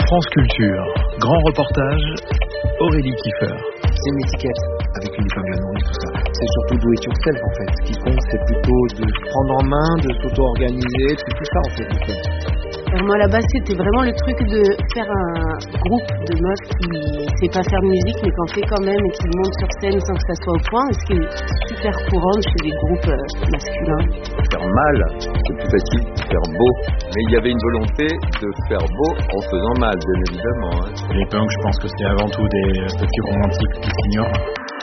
France Culture, grand reportage, Aurélie Kiefer. C'est une étiquette avec une épingle à nourrir, tout ça. C'est surtout do it yourself en fait. Ce qui compte, c'est plutôt de se prendre en main, de s'auto-organiser, c'est tout ça en fait. Alors moi à la base c'était vraiment le truc de faire un groupe de meufs qui sait pas faire de musique mais qui en fait quand même et qui monte sur scène sans que ça soit au point, ce qui est super courant chez des groupes masculins. Faire mal, c'est plus facile que faire beau, mais il y avait une volonté de faire beau en faisant mal, bien évidemment. Les punks, je pense que c'est avant tout des petits romantiques qui s'ignorent.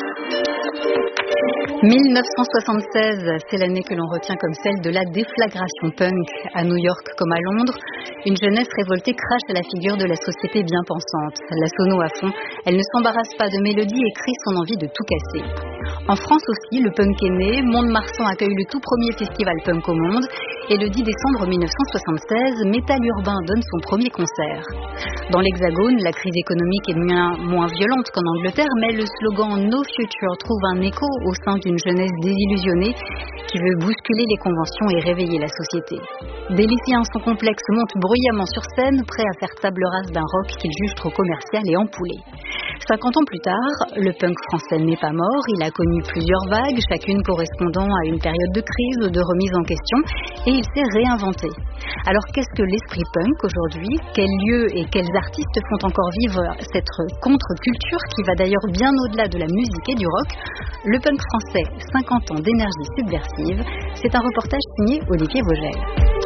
1976, c'est l'année que l'on retient comme celle de la déflagration punk. À New York comme à Londres, une jeunesse révoltée crache à la figure de la société bien pensante. La sono à fond, elle ne s'embarrasse pas de mélodie et crie son envie de tout casser. En France aussi, le punk est né. Mont-de-Marsan accueille le tout premier festival punk au monde. Et le 10 décembre 1976, Métal Urbain donne son premier concert. Dans l'Hexagone, la crise économique est moins violente qu'en Angleterre, mais le slogan No Future trouve un écho au sein d'une jeunesse désillusionnée qui veut bousculer les conventions et réveiller la société. Des lycéens sans complexe montent bruyamment sur scène, prêts à faire table rase d'un rock qu'ils jugent trop commercial et empoulé. 50 ans plus tard, le punk français n'est pas mort, il a connu plusieurs vagues, chacune correspondant à une période de crise ou de remise en question, et il s'est réinventé. Alors qu'est-ce que l'esprit punk aujourd'hui? Quels lieux et quels artistes font encore vivre cette contre-culture qui va d'ailleurs bien au-delà de la musique et du rock? Le punk français, 50 ans d'énergie subversive, c'est un reportage signé Olivier Vogel.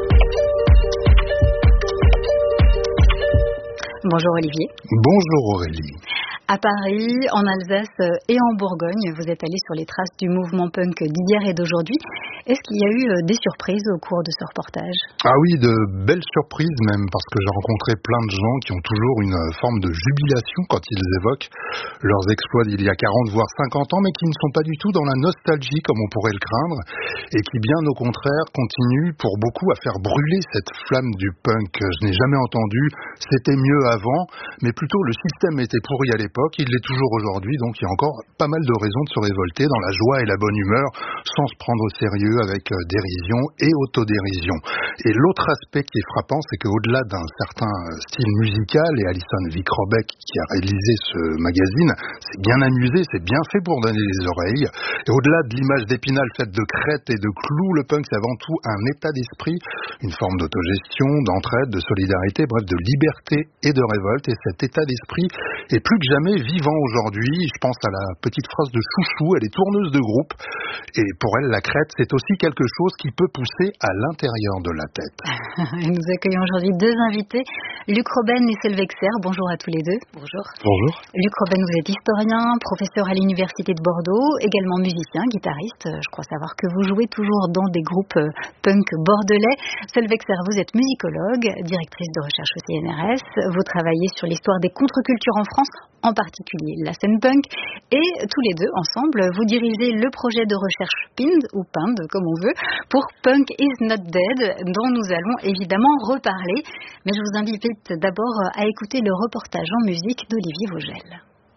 Bonjour Olivier. Bonjour Aurélie. À Paris, en Alsace et en Bourgogne, vous êtes allé sur les traces du mouvement punk d'hier et d'aujourd'hui. Est-ce qu'il y a eu des surprises au cours de ce reportage? Ah oui, de belles surprises même, parce que j'ai rencontré plein de gens qui ont toujours une forme de jubilation quand ils évoquent leurs exploits d'il y a 40 voire 50 ans, mais qui ne sont pas du tout dans la nostalgie comme on pourrait le craindre, et qui bien au contraire continuent pour beaucoup à faire brûler cette flamme du punk. Je n'ai jamais entendu « c'était mieux avant », mais plutôt le système était pourri à l'époque. Il l'est toujours aujourd'hui, donc il y a encore pas mal de raisons de se révolter dans la joie et la bonne humeur, sans se prendre au sérieux avec dérision et autodérision. Et l'autre aspect qui est frappant, c'est qu'au-delà d'un certain style musical, et Alison Vick-Robeck qui a réalisé ce magazine, c'est bien amusé, c'est bien fait pour donner les oreilles. Et au-delà de l'image d'Épinal faite de crêtes et de clous, le punk c'est avant tout un état d'esprit, une forme d'autogestion, d'entraide, de solidarité, bref de liberté et de révolte. Et cet état d'esprit est plus que jamais vivant aujourd'hui. Je pense à la petite phrase de Chouchou, elle est tourneuse de groupe, et pour elle la crête c'est aussi quelque chose qui peut pousser à l'intérieur de la tête. Nous accueillons aujourd'hui deux invités, Luc Robben et Solveig Serre. Bonjour à tous les deux. Bonjour. Bonjour. Luc Robben, vous êtes historien, professeur à l'université de Bordeaux, également musicien, guitariste. Je crois savoir que vous jouez toujours dans des groupes punk bordelais. Solveig Serre, vous êtes musicologue, directrice de recherche au CNRS. Vous travaillez sur l'histoire des contre-cultures en France, en particulier la scène punk, et tous les deux ensemble, vous dirigez le projet de recherche PIND, ou PIND comme on veut, pour Punk is Not Dead, dont nous allons évidemment reparler. Mais je vous invite d'abord à écouter le reportage en musique d'Olivier Vogel.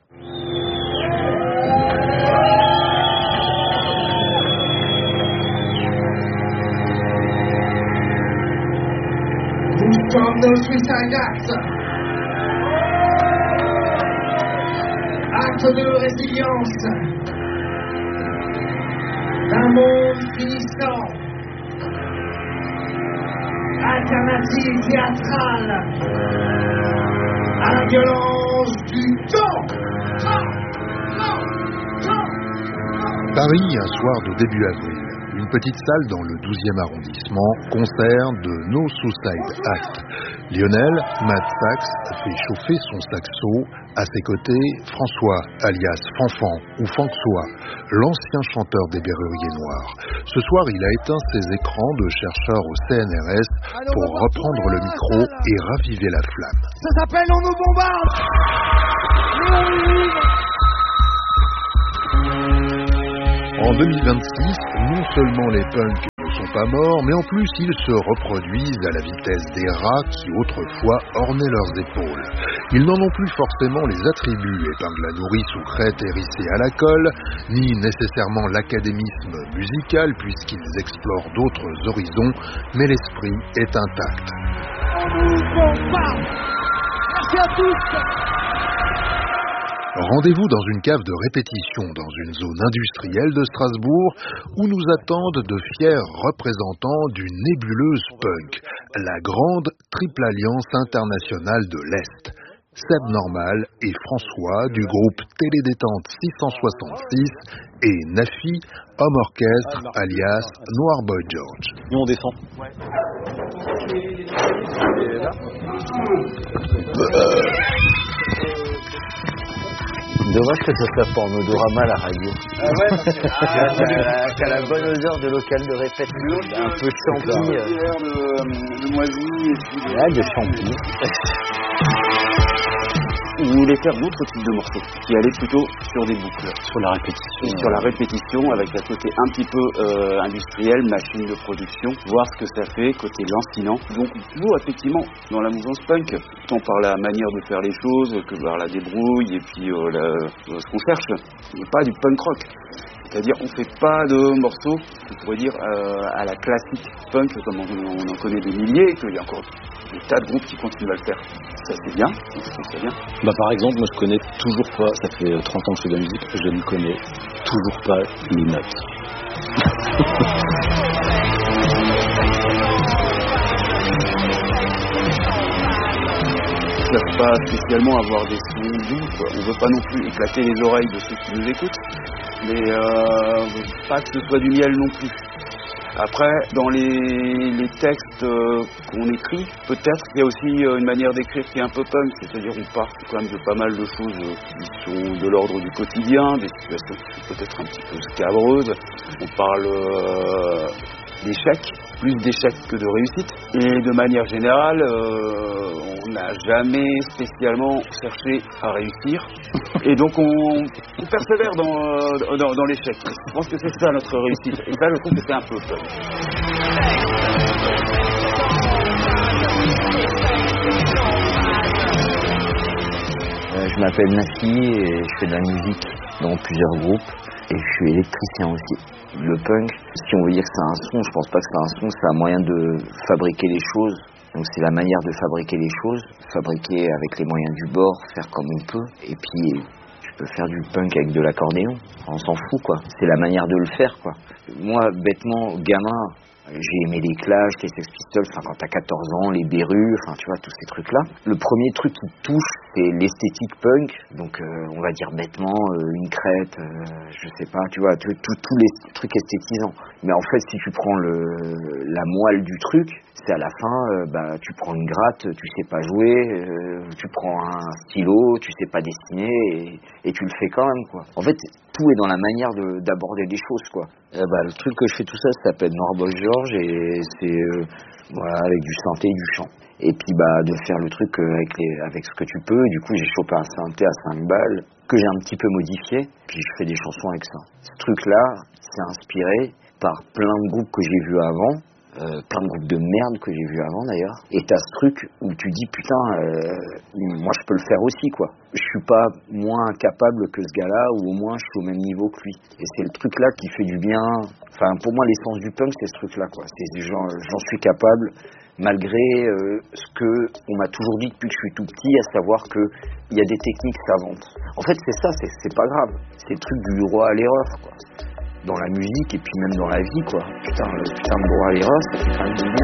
From no suicide act, acte de résilience d'un monde finissant, alternative théâtrale à la violence du temps. Paris, un soir de début avril. Une petite salle dans le 12e arrondissement, concert de No Suicide Act. Lionel, Mad Sax, fait chauffer son saxo. À ses côtés, François, alias Fanfan ou Fanxois, l'ancien chanteur des Berruriers Noirs. Ce soir, il a éteint ses écrans de chercheur au CNRS pour reprendre le micro et raviver la flamme. Ça s'appelle On nous bombarde. En 2026, non seulement les punks ne sont pas morts, mais en plus ils se reproduisent à la vitesse des rats qui autrefois ornaient leurs épaules. Ils n'en ont plus forcément les attributs, épingle à nourrice ou crête hérissée à la colle, ni nécessairement l'académisme musical puisqu'ils explorent d'autres horizons, mais l'esprit est intact. On nous bombarde. Merci à tous. Rendez-vous dans une cave de répétition dans une zone industrielle de Strasbourg où nous attendent de fiers représentants d'une nébuleuse punk, la grande Triple Alliance internationale de l'Est. Seb Normal et François du groupe Télédétente 666 et Nafi, homme orchestre alias Noir Boy George. Nous on descend. Dommage que ce soit Pornodorama à la radio. Qui a la bonne odeur de local de répète. Un peu de champi. De moisi et puis de champi. Vous voulez faire d'autres types de morceaux qui allaient plutôt sur des boucles. Sur la répétition. Sur la répétition avec un côté un petit peu industriel, machine de production, voir ce que ça fait, côté lancinant. Donc toujours effectivement dans la mouvance punk, tant par la manière de faire les choses que par la débrouille et puis ce qu'on cherche, mais pas du punk rock. C'est-à-dire on fait pas de morceaux, on pourrait dire à la classique punk comme on en connaît des milliers et qu'il y a encore des tas de groupes qui continuent à le faire. Ça c'est bien, c'est bien. Par exemple, moi je connais toujours pas, ça fait 30 ans que je fais de la musique, je ne connais toujours pas les notes. On ne peut pas spécialement avoir des sons doux, quoi. On ne veut pas non plus éclater les oreilles de ceux qui nous écoutent, mais on ne veut pas que ce soit du miel non plus. Après, dans les textes qu'on écrit, peut-être qu'il y a aussi une manière d'écrire qui est un peu punk, c'est-à-dire on part quand même de pas mal de choses qui sont de l'ordre du quotidien, des situations qui sont peut-être un petit peu scabreuses. On parle d'échecs, plus d'échecs que de réussites. Et de manière générale, on n'a jamais spécialement cherché à réussir. Et donc on persévère dans l'échec. Je pense que c'est ça notre réussite. Et ça, je trouve que c'est un peu fun. Je m'appelle Nafi et je fais de la musique dans plusieurs groupes. Et je suis électricien aussi. Le punk, si on veut dire que c'est un son, je pense pas que c'est un son, c'est un moyen de fabriquer les choses. Donc c'est la manière de fabriquer les choses, fabriquer avec les moyens du bord, faire comme on peut. Et puis je peux faire du punk avec de l'accordéon, on s'en fout quoi. C'est la manière de le faire quoi. Moi, bêtement, gamin, j'ai aimé les Clash, les Sex Pistols, quand t'as 14 ans, les Berus, tu vois, tous ces trucs-là. Le premier truc qui touche, c'est l'esthétique punk, donc on va dire bêtement, une crête, je sais pas, tu vois, tous les trucs esthétisants. Mais en fait, si tu prends la moelle du truc, c'est à la fin, tu prends une gratte, tu sais pas jouer, tu prends un stylo, tu sais pas dessiner, et tu le fais quand même, quoi. En fait, tout est dans la manière d'aborder les choses, quoi. Le truc que je fais tout ça s'appelle Noir Boy George, et c'est avec du synthé et du chant. Et puis de faire le truc avec ce que tu peux. Du coup, j'ai chopé un synthé à 5 balles que j'ai un petit peu modifié, puis je fais des chansons avec ça. Ce truc-là, c'est inspiré par plein de groupes que j'ai vus avant, plein de groupes de merde que j'ai vus avant d'ailleurs. Et t'as ce truc où tu dis putain, moi je peux le faire aussi quoi. Je suis pas moins capable que ce gars-là, ou au moins je suis au même niveau que lui. Et c'est le truc là qui fait du bien. Enfin pour moi l'essence du punk c'est ce truc là quoi. C'est j'en suis capable. Malgré ce que on m'a toujours dit depuis que je suis tout petit, à savoir que il y a des techniques savantes. En fait c'est ça, c'est pas grave. C'est le truc du droit à l'erreur quoi. Dans la musique et puis même dans la vie quoi. Putain de droit à l'erreur, ça fait quand même du bien.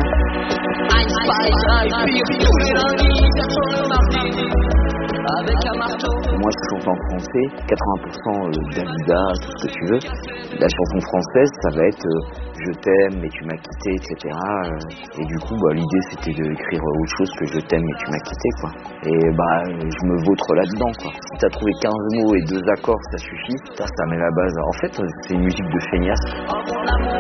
Moi je chante en français, 80% Dalida, tout ce que tu veux. La chanson française ça va être je t'aime mais tu m'as quitté, etc. Et du coup l'idée c'était d'écrire autre chose que je t'aime mais tu m'as quitté quoi. Et je me vautre là-dedans quoi. Si t'as trouvé 15 mots et 2 accords ça suffit, ça met la base. En fait c'est une musique de feignasse.